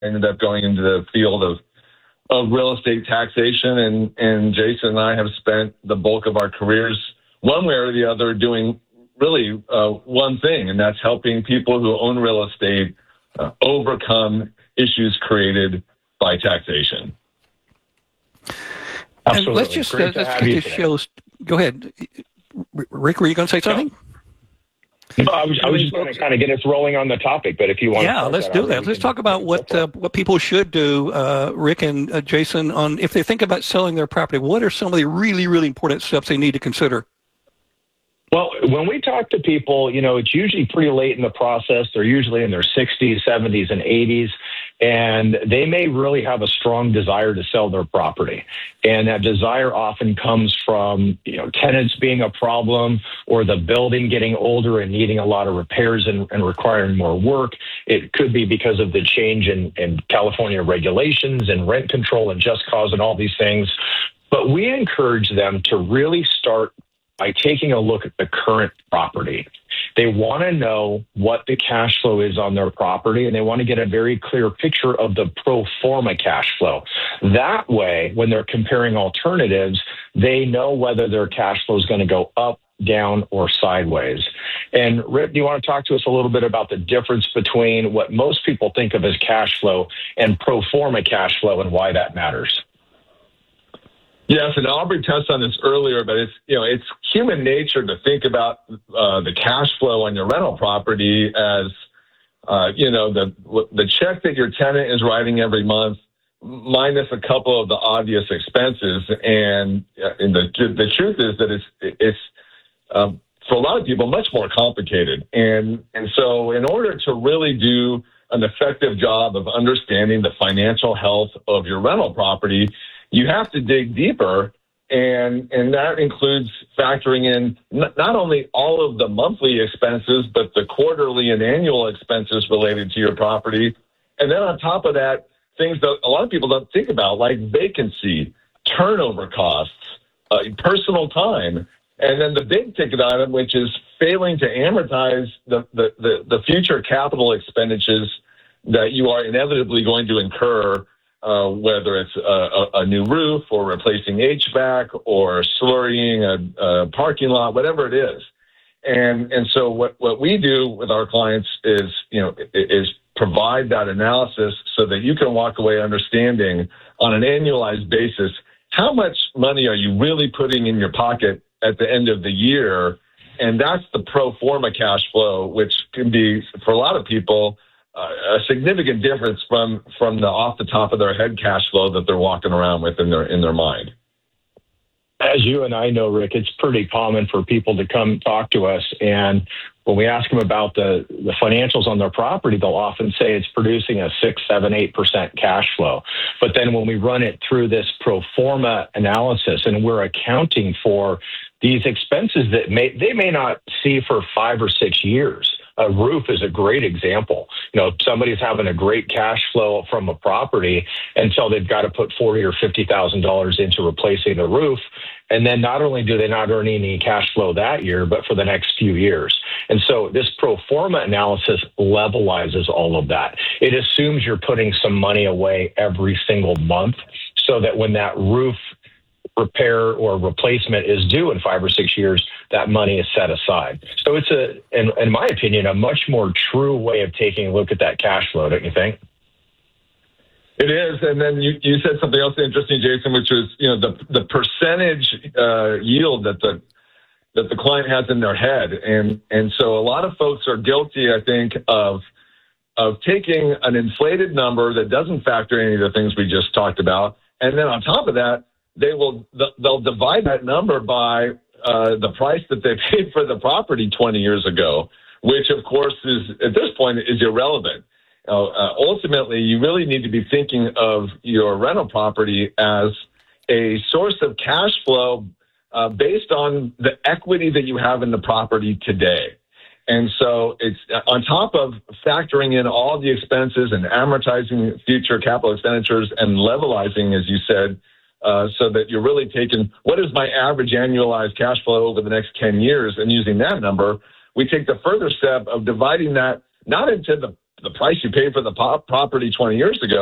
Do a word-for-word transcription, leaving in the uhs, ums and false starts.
ended up going into the field of of real estate taxation, and, and Jason and I have spent the bulk of our careers, one way or the other, doing really uh, one thing, and that's helping people who own real estate uh, overcome issues created by taxation. Absolutely. And let's just, uh, let's get this show. Go ahead. Rick, were you going to say something? No, I was, I was just going to kind of get us rolling on the topic, but if you want, yeah, to let's that do that. Let's talk about what uh, what people should do, uh, Rick and uh, Jason, on if they think about selling their property. What are some of the really, really important steps they need to consider? Well, when we talk to people, you know, it's usually pretty late in the process. They're usually in their sixties, seventies, and eighties, and they may really have a strong desire to sell their property. And that desire often comes from, you know, tenants being a problem, or the building getting older and needing a lot of repairs and, and requiring more work. It could be because of the change in, in California regulations and rent control and just cause and all these things. But we encourage them to really start by taking a look at the current property. They want to know what the cash flow is on their property, and they want to get a very clear picture of the pro forma cash flow. That way, when they're comparing alternatives, they know whether their cash flow is going to go up, down, or sideways. And Rick, do you want to talk to us a little bit about the difference between what most people think of as cash flow and pro forma cash flow, and why that matters? Yes, and Aubrey touched on this earlier, but it's, you know, it's human nature to think about uh, the cash flow on your rental property as, uh, you know, the the check that your tenant is writing every month minus a couple of the obvious expenses. And, uh, and the the truth is that it's it's um, for a lot of people much more complicated. And and so in order to really do an effective job of understanding the financial health of your rental property, you have to dig deeper, and and that includes factoring in n- not only all of the monthly expenses, but the quarterly and annual expenses related to your property. And then on top of that, things that a lot of people don't think about, like vacancy, turnover costs, uh, personal time, and then the big ticket item, which is failing to amortize the, the, the, the future capital expenditures that you are inevitably going to incur, Uh, whether it's a, a, a new roof or replacing H V A C or slurrying a, a parking lot, whatever it is. And and so what, what we do with our clients is, you know, is provide that analysis so that you can walk away understanding on an annualized basis, how much money are you really putting in your pocket at the end of the year? And that's the pro forma cash flow, which can be, for a lot of people, Uh, a significant difference from from the off the top of their head cash flow that they're walking around with in their in their mind. As you and I know, Rick, it's pretty common for people to come talk to us, and when we ask them about the, the financials on their property, they'll often say it's producing a six, seven, eight percent cash flow. But then when we run it through this pro forma analysis, and we're accounting for these expenses that may they may not see for five or six years. A roof is a great example. You know, somebody's having a great cash flow from a property until they've got to put forty or fifty thousand dollars into replacing the roof, and then not only do they not earn any cash flow that year, but for the next few years. And so this pro forma analysis levelizes all of that. It assumes you're putting some money away every single month, so that when that roof repair or replacement is due in five or six years, that money is set aside. So it's a, in, in my opinion, a much more true way of taking a look at that cash flow, don't you think? It is, and then you, you said something else interesting, Jason, which was, you know, the the percentage uh, yield that the that the client has in their head, and and so a lot of folks are guilty, I think, of of taking an inflated number that doesn't factor any of the things we just talked about, and then on top of that, they will they'll divide that number by uh, the price that they paid for the property twenty years ago, which of course is at this point is irrelevant. Uh, uh, ultimately, you really need to be thinking of your rental property as a source of cash flow uh, based on the equity that you have in the property today. And so it's on top of factoring in all the expenses and amortizing future capital expenditures and levelizing, as you said, Uh, so that you're really taking what is my average annualized cash flow over the next ten years, and using that number, we take the further step of dividing that not into the the price you paid for the pop property twenty years ago